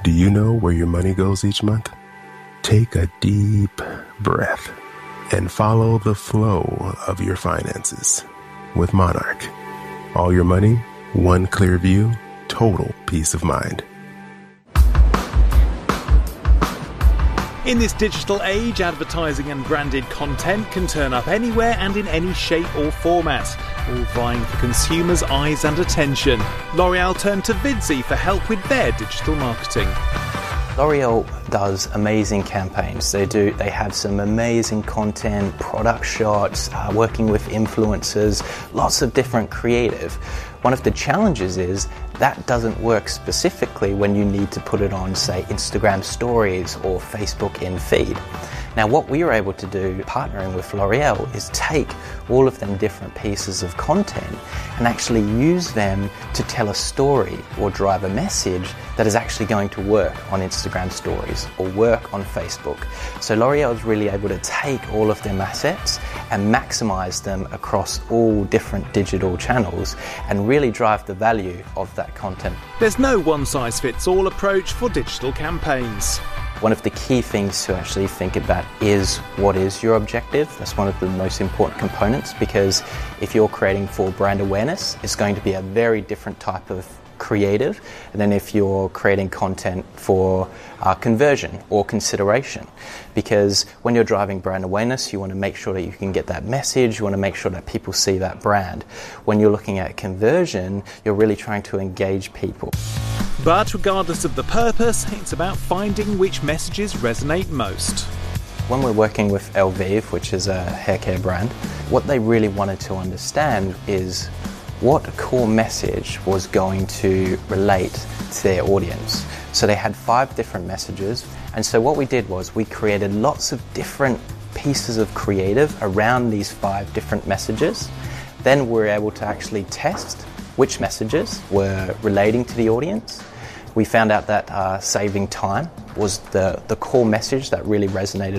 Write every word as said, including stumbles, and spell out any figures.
Do you know where your money goes each month? Take a deep breath and follow the flow of your finances with Monarch. All your money, one clear view, total peace of mind. In this digital age, advertising and branded content can turn up anywhere and in any shape or format, all vying for consumers' eyes and attention. L'Oreal turned to Vidsy for help with their digital marketing. L'Oreal does amazing campaigns. They do. They have some amazing content, product shots, uh, working with influencers, lots of different creative. One of the challenges is that doesn't work specifically when you need to put it on, say, Instagram stories or Facebook in feed. Now, what we were able to do, partnering with L'Oreal, is take all of them different pieces of content and actually use them to tell a story or drive a message that is actually going to work on Instagram stories or work on Facebook. So L'Oreal is really able to take all of them assets and maximize them across all different digital channels and really drive the value of that content. There's no one-size-fits-all approach for digital campaigns. One of the key things to actually think about is what is your objective. That's one of the most important components, because if you're creating for brand awareness, it's going to be a very different type of creative than if you're creating content for uh, conversion or consideration. Because when you're driving brand awareness, you want to make sure that you can get that message, you want to make sure that people see that brand. When you're looking at conversion, you're really trying to engage people. But regardless of the purpose, it's about finding which messages resonate most. When we're working with Elvive, which is a hair care brand, what they really wanted to understand is what core message was going to relate to their audience. So they had five different messages, and so what we did was we created lots of different pieces of creative around these five different messages. Then we were able to actually test which messages were relating to the audience. We found out that uh, saving time was the, the core message that really resonated